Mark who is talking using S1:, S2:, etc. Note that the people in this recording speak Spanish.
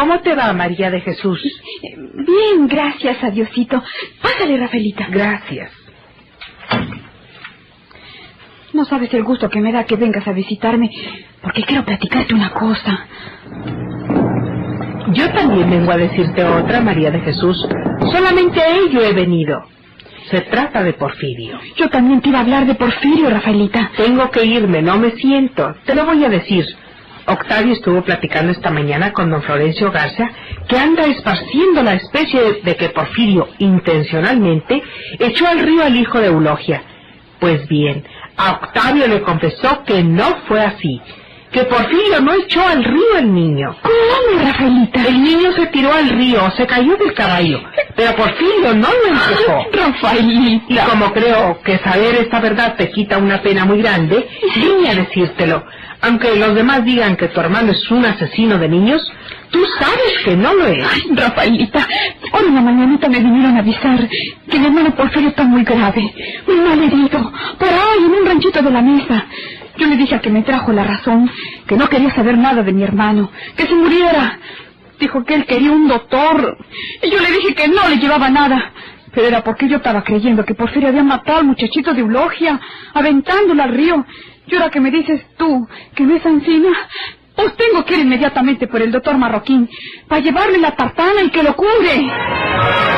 S1: ¿Cómo te va, María de Jesús?
S2: Bien, gracias a Diosito. Pásale, Rafaelita.
S1: Gracias.
S2: No sabes el gusto que me da que vengas a visitarme, porque quiero platicarte una cosa.
S1: Yo también vengo a decirte otra, María de Jesús. Solamente a ello he venido. Se trata de Porfirio.
S2: Yo también te iba a hablar de Porfirio, Rafaelita.
S1: Tengo que irme, no me siento. Te lo voy a decir. Octavio estuvo platicando esta mañana con don Florencio Garza, que anda esparciendo la especie de que Porfirio, intencionalmente, echó al río al hijo de Eulogia. Pues bien, a Octavio le confesó que no fue así, que Porfirio no echó al río al niño.
S2: ¿Cómo, Rafaelita?
S1: El niño se tiró al río, se cayó del caballo, pero Porfirio no lo empujó.
S2: Rafaelita.
S1: Y como creo que saber esta verdad te quita una pena muy grande, vine a decírtelo. Aunque los demás digan que tu hermano es un asesino de niños, tú sabes que no lo es.
S2: Ay, Rafaelita, hoy en la mañanita me vinieron a avisar que mi hermano Porfirio está muy grave, muy mal herido, por ahí en un ranchito de la mesa. Yo le dije al que me trajo la razón, que no quería saber nada de mi hermano, que se muriera. Dijo que él quería un doctor, y yo le dije que no le llevaba nada. Pero era porque yo estaba creyendo que Porfirio había matado al muchachito de Eulogia, aventándolo al río. Y ahora que me dices tú que no es ansina, pues tengo que ir inmediatamente por el doctor Marroquín para llevarle la tartana y que lo cure.